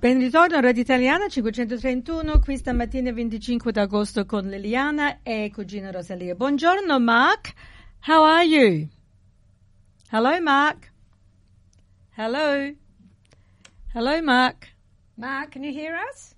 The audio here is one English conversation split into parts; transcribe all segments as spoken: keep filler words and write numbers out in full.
Ben ritorno a Radio Italiana cinquecentotrentuno, qui stamattina venticinque d'agosto con Liliana e cugina Rosalia. Buongiorno, Mark. How are you? Hello, Mark. Hello. Hello, Mark. Mark, can you hear us?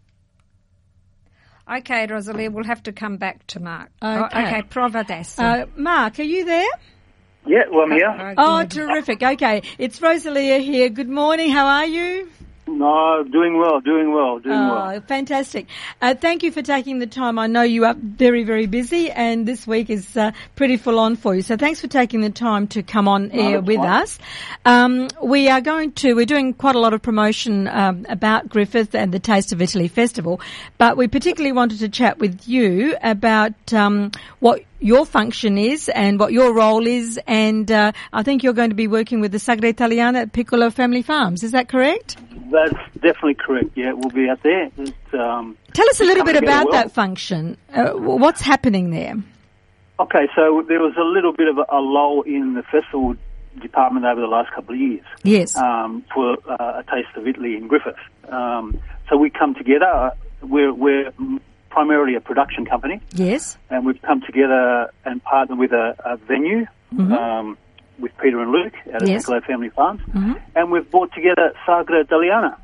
Okay, Rosalia, we'll have to come back to Mark. Okay. Oh, okay, prova adesso. Uh, Mark, are you there? Yeah, well, I'm here. Oh, terrific. Okay, it's Rosalia here. Good morning. How are you? No, doing well, doing well, doing oh, well. Fantastic. Uh, thank you for taking the time. I know you are very, very busy and this week is uh, pretty full on for you. So thanks for taking the time to come on No, air with fine. us. Um, we are going to, we're doing quite a lot of promotion um, about Griffith and the Taste of Italy Festival, but we particularly wanted to chat with you about um, what your function is and what your role is, and uh, I think you're going to be working with the Sagra Italiana at Piccolo Family Farms. Is that correct? That's definitely correct. Yeah, we'll be out there. It's, um, Tell us a little bit coming together about well. that function. Uh, what's happening there? Okay, so there was a little bit of a, a lull in the festival department over the last couple of years. Yes. Um, for uh, a Taste of Italy in Griffith. Um, so we come together. We're we're primarily a production company. Yes. And we've come together and partnered with a, a venue, Mm-hmm. um, with Peter and Luke at Yes. Piccolo Family Farms, Mm-hmm. and we've brought together Sagra Italiana,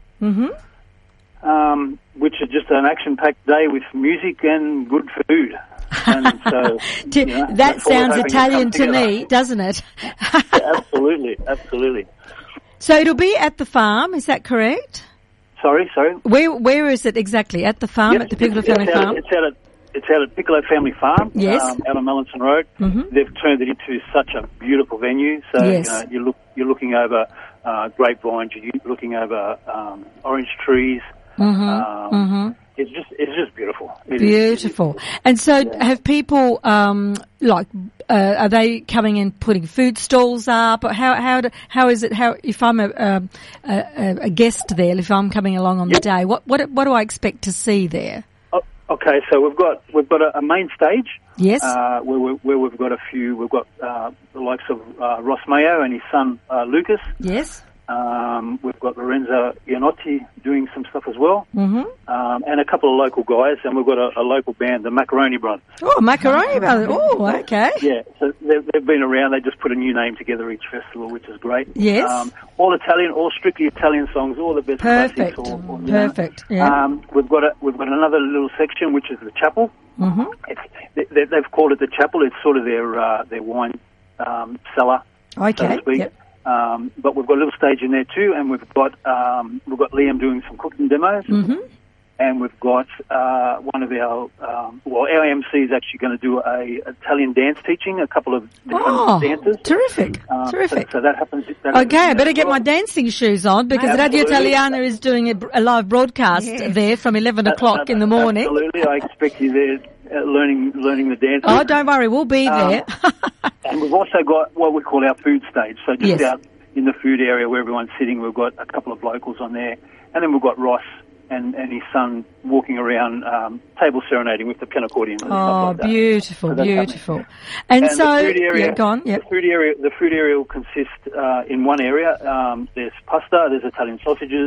Mm-hmm. um, which is just an action-packed day with music and good food. And so, To- you know, that that's what we're sounds hoping to Italian come to together. me, doesn't it? Yeah, absolutely, absolutely. So it'll be at the farm, is that correct? Sorry, sorry. Where Where is it exactly? At the farm, Yes, at the Piccolo it's, Family it's out, Farm? It's out at it's out at Piccolo Family Farm, Yes. um, out on Mellinson Road. Mhm. They've turned it into such a beautiful venue. So Yes. you know, you look you're looking over uh, grapevines, you're looking over um, orange trees. Mm-hmm. Um, Mm-hmm. It's just it's just beautiful. It is- Beautiful. And so have people, um, like, uh, are they coming in putting food stalls up? Or how, how, do, how is it, how, if I'm a, um, a, a guest there, if I'm coming along on the day, what, what, what do I expect to see there? Oh, okay, so we've got we've got a, a main stage. Yes? Uh, where, we where we've got a few. We've got uh, the likes of uh, Ross Mayo and his son uh, Lucas. Yes? Um, we've got Lorenzo Iannotti doing some stuff as well, Mm-hmm. um, and a couple of local guys, and we've got a, a local band, the Macaroni Brothers. Oh, macaroni brothers. Oh, okay. Yeah, so they've, they've been around. They just put a new name together each festival, which is great. Yes. Um, all Italian, all strictly Italian songs, all the best Perfect. classics. All, all, you know. Perfect. Yeah. Um, we've got a, we've got another little section, which is the chapel. Mm-hmm. It's, they, they- they've called it the chapel. It's sort of their uh, their wine um, cellar, so Okay. to speak. Yep. Um, but we've got a little stage in there too, and we've got um, we've got Liam doing some cooking demos, Mm-hmm. and we've got uh, one of our um, well, our M C is actually going to do a Italian dance teaching, a couple of different Oh, dances. terrific. Um, Terrific. So, so that happens. That Okay, I happens better get as well. my dancing shoes on because Radio Absolutely. Italiana is doing a, a live broadcast Yes. there from eleven o'clock in the morning. Absolutely, I expect you there uh, learning learning the dance. Oh, don't worry, we'll be Um, there. And we've also got what we call our food stage. So just Yes. out in the food area where everyone's sitting, we've got a couple of locals on there. And then we've got Ross and, and his son walking around um, table serenading with the pianocordion and stuff Oh, like that. beautiful, So that's beautiful. happening. And, And so, the food area, yeah, go on. Yeah. The food area, the food area will consist uh, in one area. Um, there's pasta, there's Italian sausages,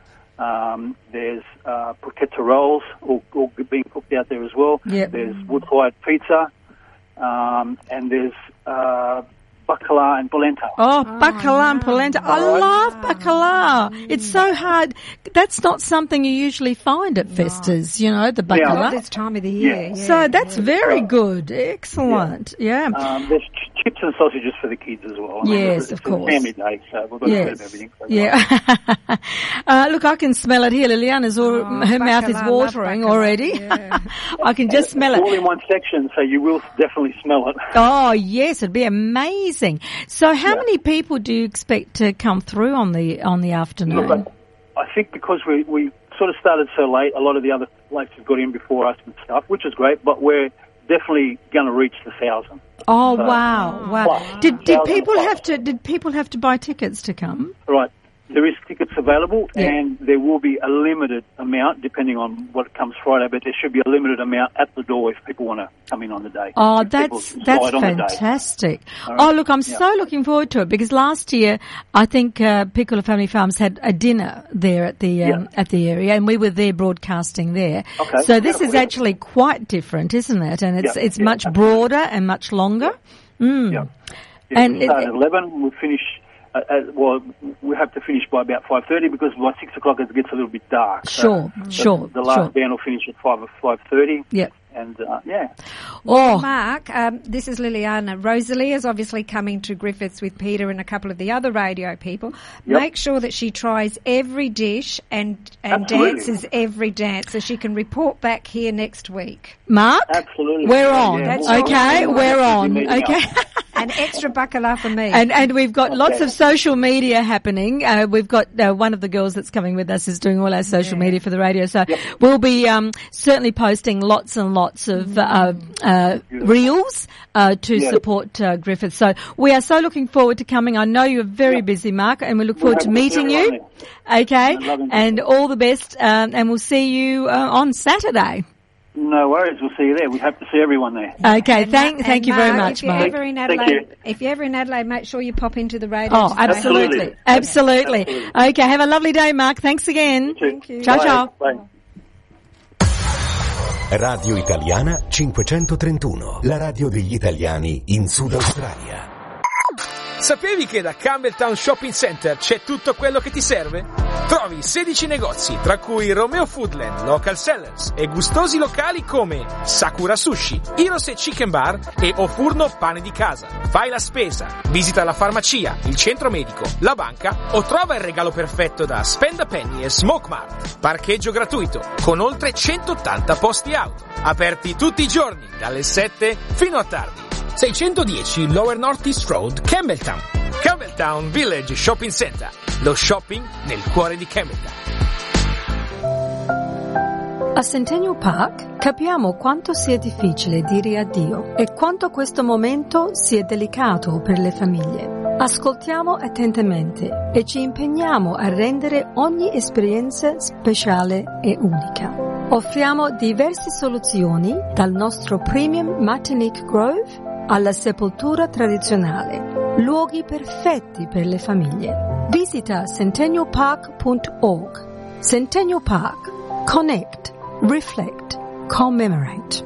um, there's uh, porchetta rolls, all, all being cooked out there as well. Yep. There's wood-fired pizza, um, and there's uh, bacala and polenta. Oh, bacala and no. polenta. I love bacala. It's so hard. That's not something you usually find at festas, you know, the Yeah. Not bacala. this time of the year. Yeah. Yeah. So that's very good. Excellent. Yeah. Um, there's ch- chips and sausages for the kids as well. I mean, Yes, it's, of it's a course. family day, so we've got a bit of Yes. everything. So Yeah. uh, look, I can smell it here. Liliana's all, Oh, her mouth is bacala, love watering bacala. already. Yeah. I can just smell It's all it. in one section, so you will definitely smell it. Oh, yes, it'd be amazing. So how Yeah. many people do you expect to come through on the on the afternoon? Look, I, I think because we, we sort of started so late, a lot of the other blokes have got in before us and stuff, which is great, but we're definitely going to reach the thousand. Oh, So- wow, wow. Plus, Did did thousand people plus. have to did people have to buy tickets to come? Right. There is tickets available, Yeah. and there will be a limited amount, depending on what comes Friday, but there should be a limited amount at the door if people want to come in on the day. Oh, If people that's decide that's on the day. fantastic. All right. Oh, look, I'm Yeah. so looking forward to it because last year I think uh, Piccola Family Farms had a dinner there at the um, Yeah. at the area, and we were there broadcasting there. Okay. So this Yeah, is yeah. actually quite different, isn't it? And it's Yeah, it's yeah, much absolutely. broader and much longer. Mm. Yeah. Yeah, And we start it- at eleven. We'll finish. Uh, uh, well, we have to finish by about five thirty because by six o'clock it gets a little bit dark. Sure, So sure, The, the last sure. band will finish at five or five thirty. Yeah. And uh, yeah, Oh, Mark, um, this is Liliana. Rosalie is obviously coming to Griffiths with Peter and a couple of the other radio people. Yep. Make sure that she tries every dish and, and Absolutely. dances every dance so she can report back here next week. Mark, absolutely. we're Yeah, on. yeah. That's We'll- Okay, we'll we're have to on. be meeting Okay. up. An extra bacala for me. And and we've got lots Okay. of social media happening. Uh, we've got uh, one of the girls that's coming with us is doing all our social media for the radio. So Yep. we'll be um, certainly posting lots and lots of uh, uh, reels uh, to Yeah. support uh, Griffith. So we are so looking forward to coming. I know you're very busy, Mark, and we look forward to have meeting you. everyone Okay, I love it. and all the best. Um, and we'll see you uh, on Saturday. No worries. We'll see you there. We hope to see everyone there. Okay, And thank Ma- thank and you very Mark, much, if you're Mark. ever in Thank Adelaide, you. if you're ever in Adelaide, make sure you pop into the radio. Oh, to say absolutely. hello. Absolutely. Absolutely. Okay, have a lovely day, Mark. Thanks again. Thank you. Ciao, Bye. ciao. Bye. Radio Italiana cinquecentotrentuno, la radio degli italiani in Sud Australia. Sapevi che da Campbelltown Shopping Center c'è tutto quello che ti serve? Trovi sedici negozi, tra cui Romeo Foodland, Local Sellers e gustosi locali come Sakura Sushi, Heroes e Chicken Bar e O Furno Pane di Casa. Fai la spesa, visita la farmacia, il centro medico, la banca o trova il regalo perfetto da Spend a Penny e Smoke Mart. Parcheggio gratuito, con oltre centottanta posti auto. Aperti tutti i giorni, dalle sette fino a tardi. seicentodieci Lower North East Road, Campbelltown. Campbelltown Village Shopping Center. Lo shopping nel cuore di Campbelltown. A Centennial Park capiamo quanto sia difficile dire addio e quanto questo momento sia delicato per le famiglie. Ascoltiamo attentamente e ci impegniamo a rendere ogni esperienza speciale e unica. Offriamo diverse soluzioni dal nostro Premium Martinique Grove alla sepoltura tradizionale, luoghi perfetti per le famiglie. Visita centennial park punto org. Centennial Park. Connect. Reflect. Commemorate.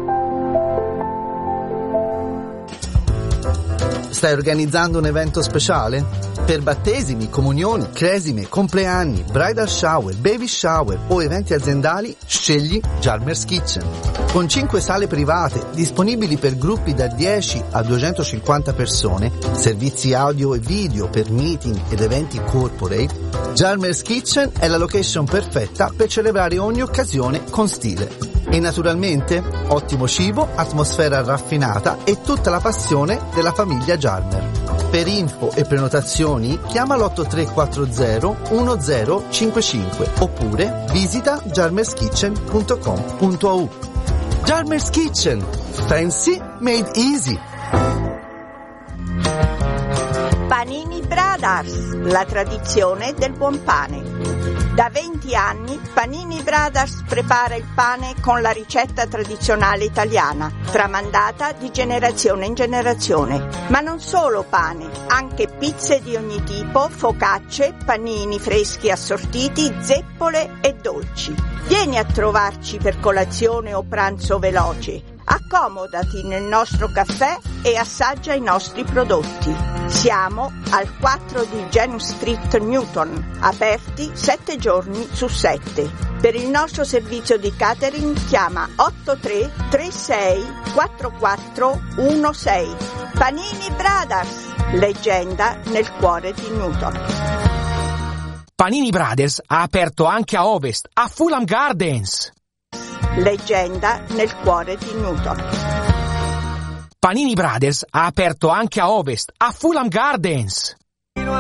Stai organizzando un evento speciale? Per battesimi, comunioni, cresime, compleanni, bridal shower, baby shower o eventi aziendali, scegli Jarmer's Kitchen. Con cinque sale private disponibili per gruppi da dieci a duecentocinquanta persone, servizi audio e video per meeting ed eventi corporate, Jarmer's Kitchen è la location perfetta per celebrare ogni occasione con stile. E naturalmente ottimo cibo, atmosfera raffinata e tutta la passione della famiglia Jarmer. Per info e prenotazioni chiama l'otto tre quattro zero uno zero cinque cinque oppure visita jarmers kitchen punto com punto a u. Jarmer's Kitchen, fancy made easy. Panini Brothers, la tradizione del buon pane. Da venti anni Panini Brothers prepara il pane con la ricetta tradizionale italiana, tramandata di generazione in generazione. Ma non solo pane, anche pizze di ogni tipo, focacce, panini freschi assortiti, zeppole e dolci. Vieni a trovarci per colazione o pranzo veloce. Accomodati nel nostro caffè e assaggia i nostri prodotti. Siamo al quattro di Janus Street, Newton, aperti sette giorni su sette. Per il nostro servizio di catering chiama otto tre tre sei quattro quattro uno sei. Panini Brothers, leggenda nel cuore di Newton. Panini Brothers ha aperto anche a Ovest, a Fulham Gardens. Leggenda nel cuore di Newton. Panini Brothers ha aperto anche a Ovest, a Fulham Gardens.